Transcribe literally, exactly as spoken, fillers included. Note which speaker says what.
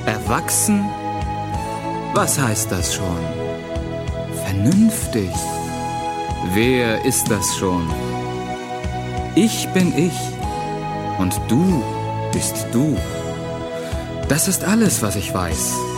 Speaker 1: Erwachsen? Was heißt das schon? Vernünftig? Wer ist das schon? Ich bin ich und du bist du. Das ist alles, was ich weiß.